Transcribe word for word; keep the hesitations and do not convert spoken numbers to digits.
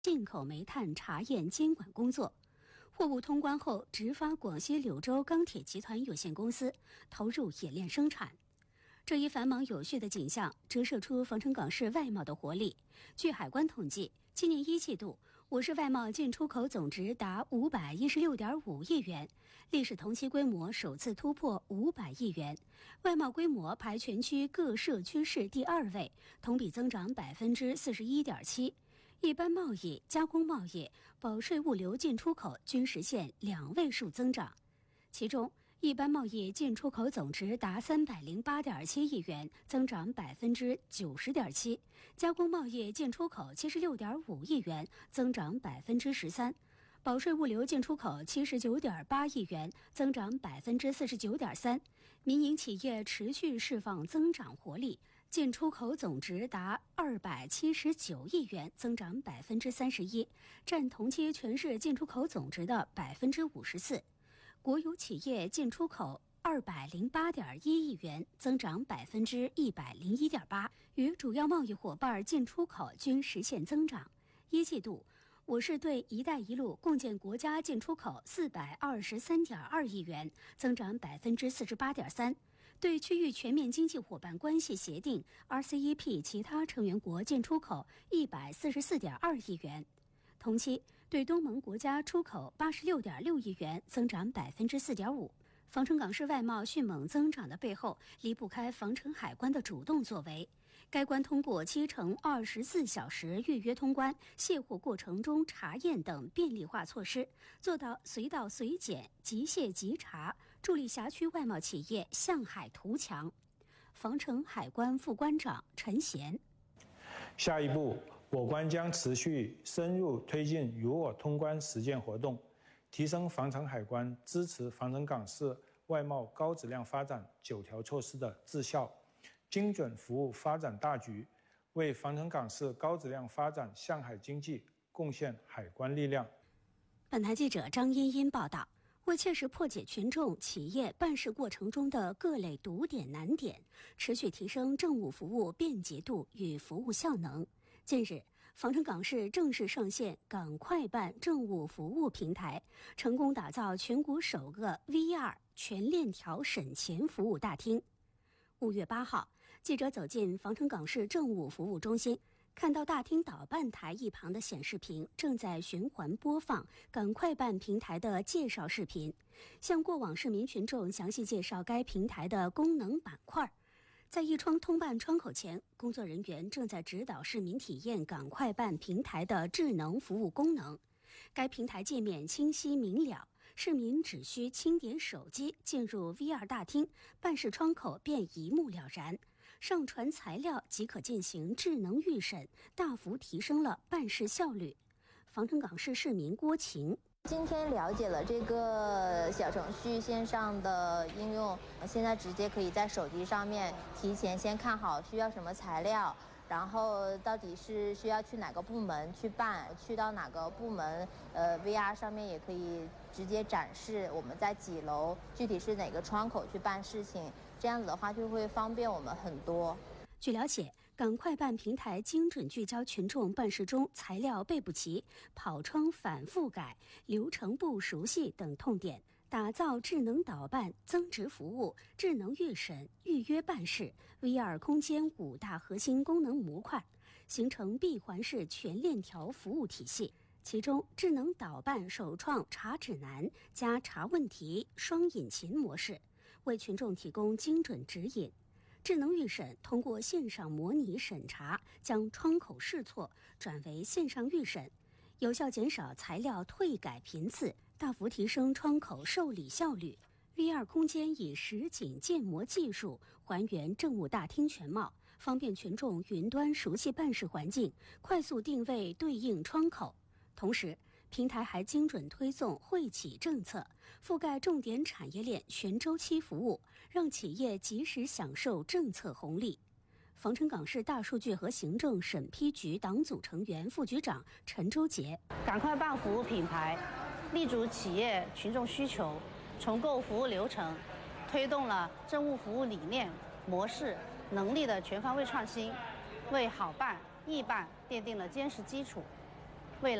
进口煤炭查验监管工作。货物通关后，直发广西柳州钢铁集团有限公司投入冶炼生产。这一繁忙有序的景象折射出防城港市外贸的活力。据海关统计，今年一季度我市外贸进出口总值达五百一十六点五亿元，历史同期规模首次突破五百亿元，外贸规模排全区各社区市第二位，同比增长百分之四十一点七。一般贸易、加工贸易、保税物流进出口均实现两位数增长，其中一般贸易进出口总值达三百零八点七亿元，增长百分之九十点七；加工贸易进出口七十六点五亿元，增长百分之十三；保税物流进出口七十九点八亿元，增长百分之四十九点三。民营企业持续释放增长活力，进出口总值达二百七十九亿元，增长百分之三十一，占同期全市进出口总值的百分之五十四。国有企业进出口二百零八点一亿元，增长百分之一百零一点八，与主要贸易伙伴进出口均实现增长。一季度，我市对“一带一路”共建国家进出口四百二十三点二亿元，增长百分之四十八点三。对区域全面经济伙伴关系协定 （R C E P） 其他成员国进出口一百四十四点二亿元。同期对东盟国家出口八十六点六亿元，增长百分之四点五。防城港市外贸迅猛增长的背后，离不开防城海关的主动作为。该关通过七乘二十四小时预约通关、卸货过程中查验等便利化措施，做到随到随检、即卸即查，助力辖区外贸企业向海图强。防城海关副关长陈贤。 下一步，我关将持续深入推进与我通关实践活动，提升防城海关支持防城港市外贸高质量发展九条措施的质效，精准服务发展大局，为防城港市高质量发展向海经济贡献海关力量。 本台记者张茵茵报道。为切实破解群众、企业办事过程中的各类堵点难点，持续提升政务服务便捷度与服务效能，近日，防城港市正式上线港快办政务服务平台，成功打造全国首个 V R 全链条审前服务大厅。五月八号，记者走进防城港市政务服务中心，看到大厅导办台一旁的显示屏正在循环播放港快办平台的介绍视频，向过往市民群众详细介绍该平台的功能板块。在一窗通办窗口前，工作人员正在指导市民体验港快办平台的智能服务功能。该平台界面清晰明了，市民只需轻点手机进入 V R 大厅，办事窗口便一目了然，上传材料即可进行智能预审，大幅提升了办事效率。防城港市市民郭晴。 今天了解了这个小程序线上的应用，现在直接可以在手机上面提前先看好需要什么材料，然后到底是需要去哪个部门去办，去到哪个部门，呃 V R 上面也可以直接展示我们在几楼，具体是哪个窗口去办事情，这样子的话就会方便我们很多。 据了解，港快办平台精准聚焦群众办事中材料备不齐、跑窗反复改、流程不熟悉等痛点，打造智能导办、增值服务、智能预审、预约办事 V R 空间五大核心功能模块，形成闭环式全链条服务体系。其中，智能导办首创查指南加查问题双引擎模式，为群众提供精准指引。智能预审通过线上模拟审查，将窗口试错转为线上预审，有效减少材料退改频次，大幅提升窗口受理效率。V R 空间以实景建模技术还原政务大厅全貌，方便群众云端熟悉办事环境，快速定位对应窗口。同时，平台还精准推送惠企政策，覆盖重点产业链全周期服务，让企业及时享受政策红利。防城港市大数据和行政审批局党组成员、副局长陈周杰。 港快办服务品牌立足企业群众需求，重构服务流程，推动了政务服务理念、模式、能力的全方位创新，为好办、易办奠定了坚实基础。